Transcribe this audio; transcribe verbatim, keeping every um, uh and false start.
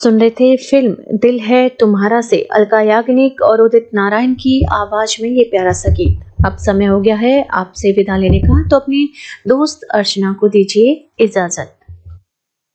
सुन रहे थे फिल्म दिल है तुम्हारा से अलका याग्निक और उदित नारायण की आवाज में ये प्यारा सा गीत। अब समय हो गया है आपसे विदा लेने का, तो अपनी दोस्त अर्चना को दीजिए इजाजत।